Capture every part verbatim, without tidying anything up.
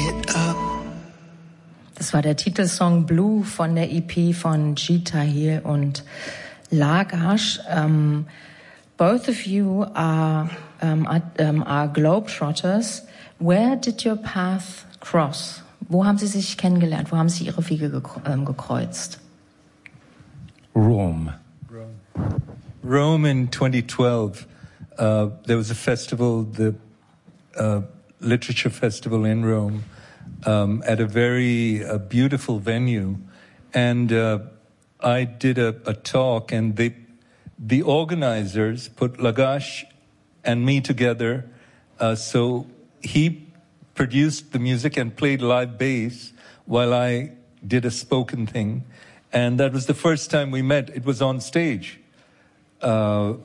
it up. Das war der Titelsong Blue von der E P von Gita Hill und Lagash. Um, both of you are, um, are, um, are Globetrotters. Where did your path cross? Wo haben Sie sich kennengelernt? Wo haben Sie Ihre Wege gekreuzt? Rome. Rome. Rome in twenty twelve. Uh, there was a festival, the uh, literature festival in Rome, um, at a very uh, beautiful venue, and uh, I did a, a talk, and they, the organizers put Lagash and me together. Uh, so he produced the music and played live bass while I did a spoken thing, and that was the first time we met. It was on stage. Uh,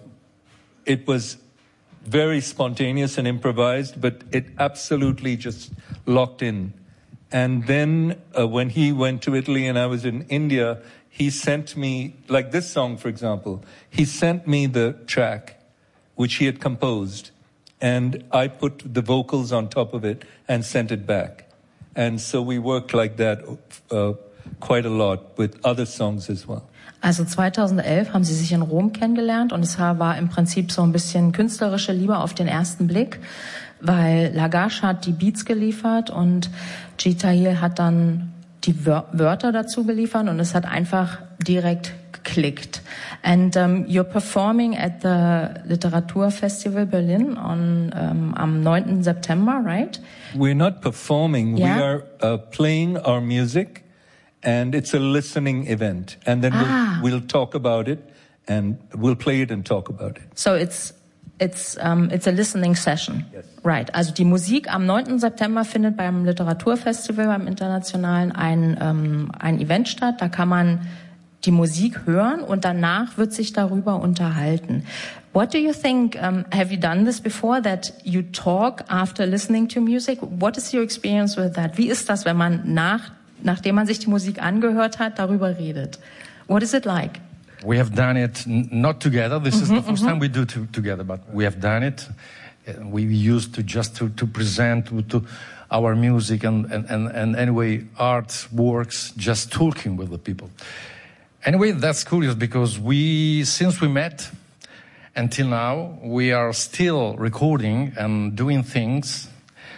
it was very spontaneous and improvised, but it absolutely just locked in. And then uh, when he went to Italy and I was in India, he sent me, like this song, for example, he sent me the track, which he had composed, and I put the vocals on top of it and sent it back. And so we worked like that uh, quite a lot with other songs as well. Also zweitausendelf haben Sie sich in Rom kennengelernt und es war im Prinzip so ein bisschen künstlerische Liebe auf den ersten Blick, weil Lagash hat die Beats geliefert und Gita Hill hat dann die Wörter dazu geliefert und es hat einfach direkt geklickt. And um, you're performing at the Literaturfestival Berlin on um, am neunten September, right? We're not performing. Yeah? We are uh, playing our music. And it's a listening event. And then ah. we'll, we'll talk about it and we'll play it and talk about it. So it's, it's, um, it's a listening session. Yes. Right. Also die Musik am neunten September findet beim Literaturfestival, beim Internationalen, ein, ähm, ein Event statt. Da kann man die Musik hören und danach wird sich darüber unterhalten. What do you think, um, have you done this before, that you talk after listening to music? What is your experience with that? Wie ist das, wenn man nach nachdem man sich die Musik angehört hat, darüber redet? What is it like? We have done it n- not together. This mm-hmm, is the first mm-hmm. time we do it together, but we have done it. Uh, we used to just to, to present to, to our music and, and, and, and anyway, art works just talking with the people. Anyway, that's curious because we, since we met until now, we are still recording and doing things,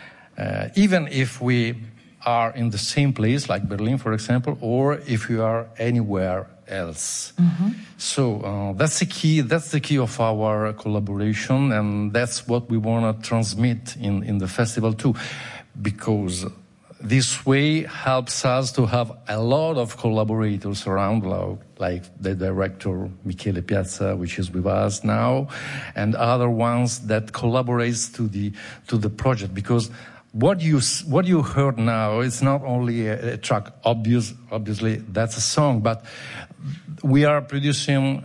uh, even if we are in the same place, like Berlin, for example, or if you are anywhere else. Mm-hmm. So uh, that's the key. That's the key of our collaboration, and that's what we want to transmit in, in the festival too, because this way helps us to have a lot of collaborators around, like the director Michele Piazza, which is with us now, and other ones that collaborates to the to the project, because What you what you heard now is not only a, a track. Obvious, obviously, that's a song, but we are producing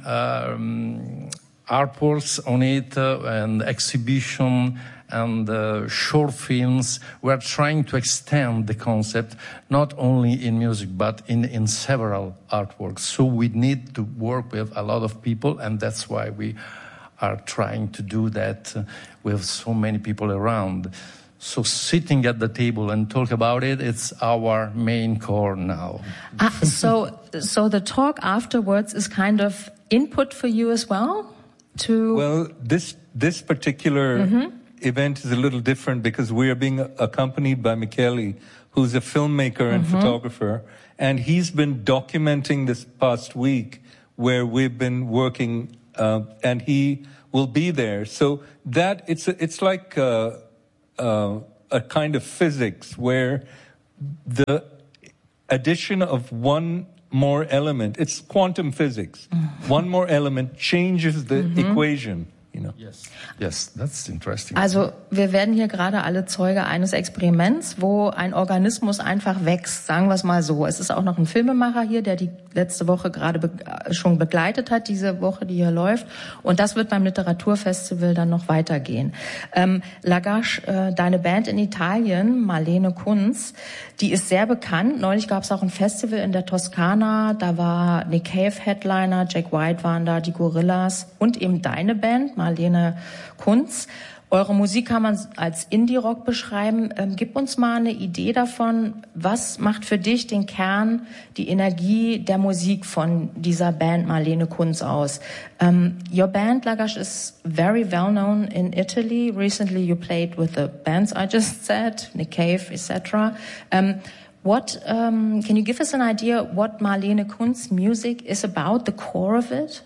um, artworks on it uh, and exhibition and uh, short films. We are trying to extend the concept not only in music but in in several artworks. So we need to work with a lot of people, and that's why we are trying to do that uh, with so many people around. So sitting at the table and talk about it, it's our main core now. Ah, so, so the talk afterwards is kind of input for you as well? To Well, this, this particular mm-hmm. event is a little different because we are being accompanied by Michele, who's a filmmaker and mm-hmm. photographer. And he's been documenting this past week where we've been working, uh, and he will be there. So that, it's, a, it's like, uh, Uh, a kind of physics where the addition of one more element, it's quantum physics, mm-hmm. one more element changes the mm-hmm. equation. You know. Yes. Yes, that's interesting. Also wir werden hier gerade alle Zeuge eines Experiments, wo ein Organismus einfach wächst, sagen wir es mal so. Es ist auch noch ein Filmemacher hier, der die letzte Woche gerade be- schon begleitet hat, diese Woche, die hier läuft. Und das wird beim Literaturfestival dann noch weitergehen. Ähm, Lagash, äh, deine Band in Italien, Marlene Kunz, die ist sehr bekannt. Neulich gab es auch ein Festival in der Toskana, da war Nick Cave Headliner, Jack White waren da, die Gorillas und eben deine Band, Marlene Kunz. Eure Musik kann man als Indie-Rock beschreiben. Ähm, gib uns mal eine Idee davon, was macht für dich den Kern, die Energie der Musik von dieser Band Marlene Kunz aus? Um, your band, Lagash, is very well known in Italy. Recently you played with the bands I just said, Nick Cave, et cetera. Um, what, um, can you give us an idea what Marlene Kunz music is about, the core of it?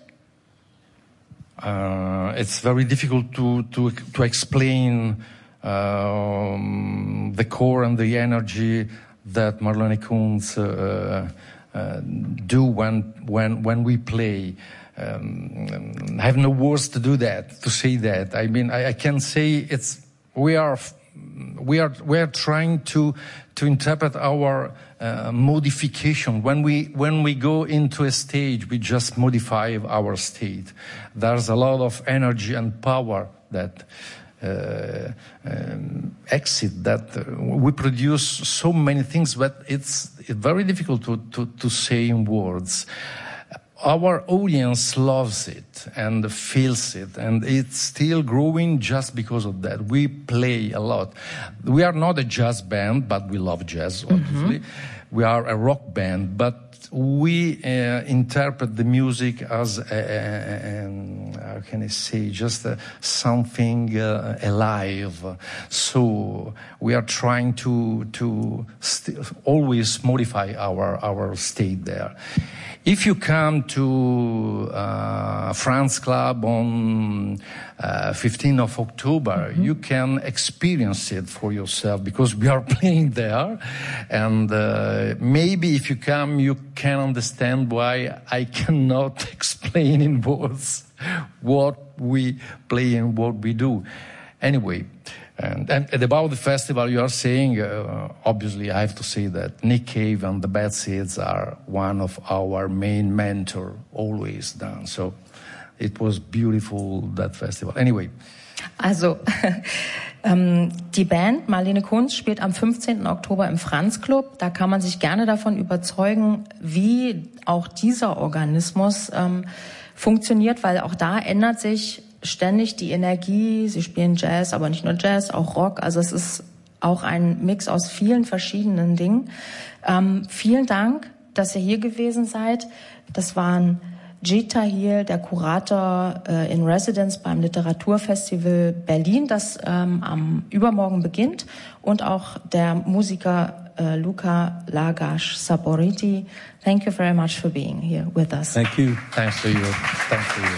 Uh, it's very difficult to to to explain um, the core and the energy that Marlene Kunz uh, uh, do when when when we play. Um, I have no words to do that, to say that. I mean, I, I can say it's we are we are we are trying to to interpret our uh, modification. When we when we go into a stage, we just modify our state. There's a lot of energy and power that uh, um, exit that uh, we produce so many things, but it's, it's very difficult to, to, to say in words. Our audience loves it and feels it, and it's still growing just because of that. We play a lot. We are not a jazz band, but we love jazz, obviously. Mm-hmm. We are a rock band, but we uh, interpret the music as, a, a, a, how can I say, just a, something uh, alive. So we are trying to to st- always modify our our state there. If you come to uh, France Club on uh, fifteenth of October, mm-hmm. you can experience it for yourself because we are playing there. And uh, maybe if you come, you can understand why I cannot explain in words what we play and what we do. Anyway, and, and about the festival you are saying, uh, obviously I have to say that Nick Cave and the Bad Seeds are one of our main mentor, always done. So it was beautiful, that festival. Anyway. Also, ähm, die Band Marlene Kunz spielt am fünfzehnten Oktober im Franz Club. Da kann man sich gerne davon überzeugen, wie auch dieser Organismus ähm, funktioniert, weil auch da ändert sich ständig die Energie. Sie spielen Jazz, aber nicht nur Jazz, auch Rock. Also es ist auch ein Mix aus vielen verschiedenen Dingen. Ähm, vielen Dank, dass ihr hier gewesen seid. Das waren Gita Hiel, der Kurator äh, in Residence beim Literaturfestival Berlin, das ähm, am Übermorgen beginnt, und auch der Musiker äh, Luca Lagash Saporiti. Thank you very much for being here with us. Thank you. Thanks to you. Thanks to you.